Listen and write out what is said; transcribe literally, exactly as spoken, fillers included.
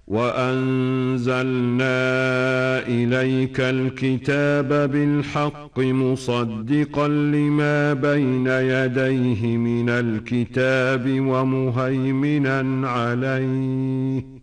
وأنزلنا إليك الكتاب بالحق مصدقا لما بين يديه من الكتاب ومهيمنا عليه